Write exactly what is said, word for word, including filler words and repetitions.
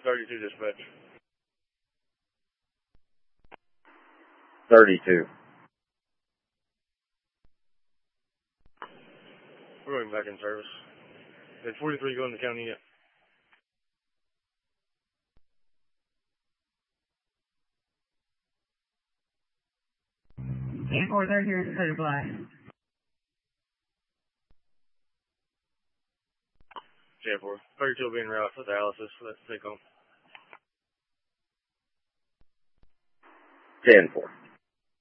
thirty-two dispatch. thirty-two. We're going back in service. It's forty-three going to county yet. ten four, they're here in City Black. ten four. thirty-two being routed for dialysis. Let's take home. ten four.